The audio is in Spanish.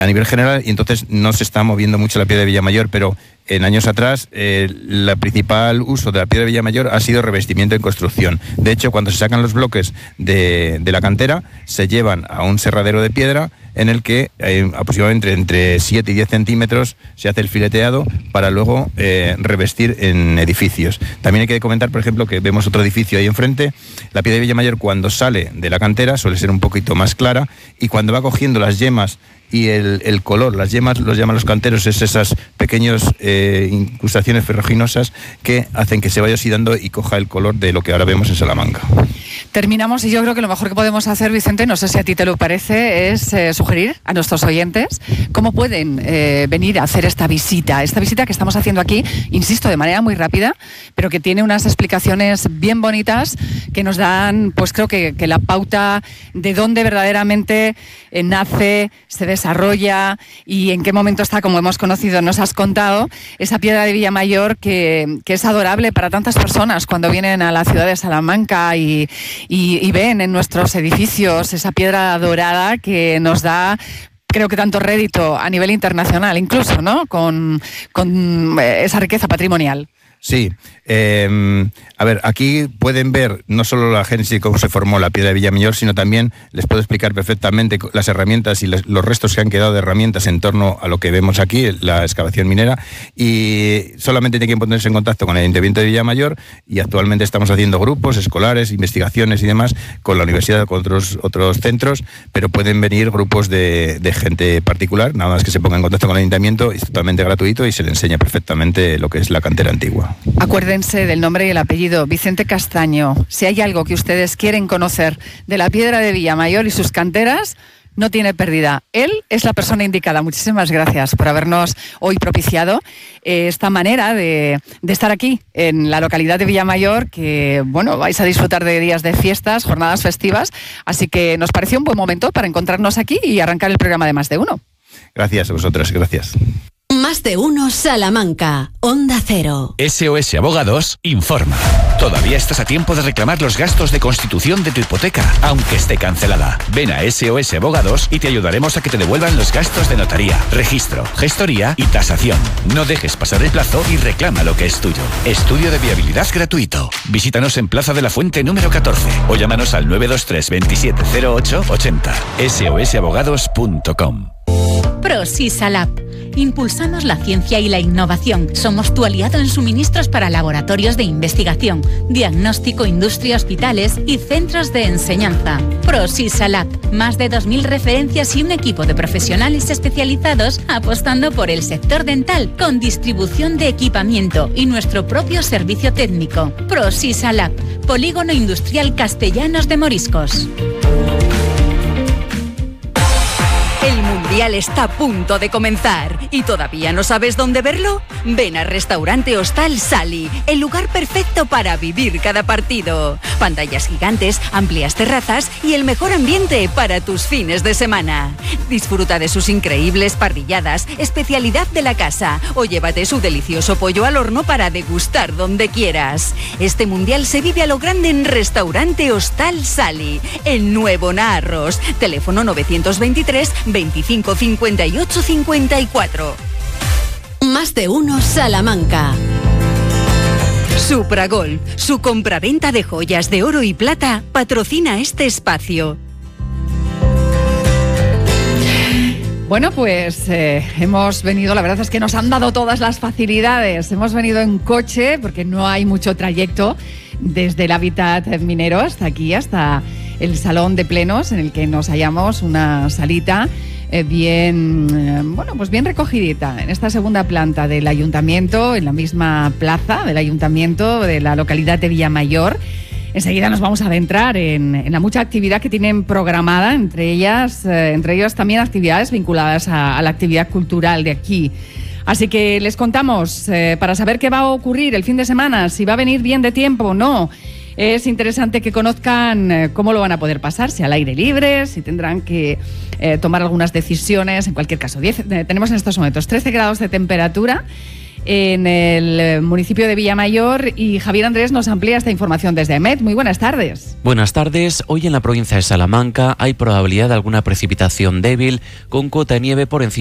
a nivel general, y entonces no se está moviendo mucho la piedra de Villamayor, pero en años atrás el principal uso de la piedra de Villamayor ha sido revestimiento en construcción. De hecho, cuando se sacan los bloques de la cantera, se llevan a un serradero de piedra en el que aproximadamente entre 7 y 10 centímetros se hace el fileteado para luego revestir en edificios. También hay que comentar, por ejemplo, que vemos otro edificio ahí enfrente. La piedra de Villamayor, cuando sale de la cantera, suele ser un poquito más clara, y cuando va cogiendo las yemas y el color, las yemas los llaman los canteros, es esas pequeñas incrustaciones ferruginosas que hacen que se vaya oxidando y coja el color de lo que ahora vemos en Salamanca. Terminamos, y yo creo que lo mejor que podemos hacer, Vicente, no sé si a ti te lo parece, es sugerir a nuestros oyentes cómo pueden venir a hacer esta visita que estamos haciendo aquí, insisto, de manera muy rápida, pero que tiene unas explicaciones bien bonitas que nos dan, pues creo que la pauta de dónde verdaderamente nace, se desarrolla y en qué momento está, como hemos conocido, nos has contado, esa piedra de Villamayor que es adorable para tantas personas cuando vienen a la ciudad de Salamanca y ven en nuestros edificios esa piedra dorada que nos da, creo que tanto rédito a nivel internacional, incluso, ¿no? Con esa riqueza patrimonial. Sí. A ver, aquí pueden ver no solo la génesis de cómo se formó la piedra de Villamayor, sino también les puedo explicar perfectamente las herramientas y los restos que han quedado de herramientas en torno a lo que vemos aquí, la excavación minera, y solamente tienen que ponerse en contacto con el Ayuntamiento de Villamayor, y actualmente estamos haciendo grupos escolares, investigaciones y demás con la universidad, con otros centros, pero pueden venir grupos de gente particular, nada más que se pongan en contacto con el Ayuntamiento, es totalmente gratuito y se les enseña perfectamente lo que es la cantera antigua. Acuérdense del nombre y el apellido, Vicente Castaño. Si hay algo que ustedes quieren conocer de la piedra de Villamayor y sus canteras, no tiene pérdida. Él es la persona indicada. Muchísimas gracias por habernos hoy propiciado esta manera de estar aquí en la localidad de Villamayor, que, bueno, vais a disfrutar de días de fiestas, jornadas festivas, así que nos pareció un buen momento para encontrarnos aquí y arrancar el programa de Más de Uno. Gracias a vosotros, gracias. Más de Uno Salamanca, Onda Cero. SOS Abogados informa. Todavía estás a tiempo de reclamar los gastos de constitución de tu hipoteca, aunque esté cancelada. Ven a SOS Abogados y te ayudaremos a que te devuelvan los gastos de notaría, registro, gestoría y tasación. No dejes pasar el plazo y reclama lo que es tuyo. Estudio de viabilidad gratuito. Visítanos en Plaza de la Fuente número 14 o llámanos al 923 27 08 80. sosabogados.com. ProSisalab. Impulsamos la ciencia y la innovación. Somos tu aliado en suministros para laboratorios de investigación, diagnóstico, industria, hospitales y centros de enseñanza. ProSisalab. Más de 2.000 referencias y un equipo de profesionales especializados apostando por el sector dental con distribución de equipamiento y nuestro propio servicio técnico. ProSisalab. Polígono Industrial Castellanos de Moriscos. El Mundial está a punto de comenzar y ¿todavía no sabes dónde verlo? Ven a Restaurante Hostal Sally, el lugar perfecto para vivir cada partido. Pantallas gigantes, amplias terrazas y el mejor ambiente para tus fines de semana. Disfruta de sus increíbles parrilladas, especialidad de la casa, o llévate su delicioso pollo al horno para degustar donde quieras. Este Mundial se vive a lo grande en Restaurante Hostal Sally, en Nuevo Naarros. Teléfono 923 25 58 54. Más de Uno Salamanca. Supragol, su compraventa de joyas de oro y plata, patrocina este espacio. Bueno, pues hemos venido, la verdad es que nos han dado todas las facilidades. Hemos venido en coche porque no hay mucho trayecto desde el hábitat minero hasta aquí, hasta el salón de plenos en el que nos hallamos, una salita bien recogidita en esta segunda planta del ayuntamiento, en la misma plaza del ayuntamiento de la localidad de Villamayor. Enseguida nos vamos a adentrar en la mucha actividad que tienen programada, entre ellas también actividades vinculadas a la actividad cultural de aquí. Así que les contamos, para saber qué va a ocurrir el fin de semana, si va a venir bien de tiempo o no. Es interesante que conozcan cómo lo van a poder pasar, si al aire libre, si tendrán que tomar algunas decisiones. En cualquier caso, tenemos en estos momentos 13 grados de temperatura. en el municipio de Villamayor, y Javier Andrés nos amplía esta información desde AEMET. Muy buenas tardes. Buenas tardes. Hoy en la provincia de Salamanca hay probabilidad de alguna precipitación débil con cota de nieve por encima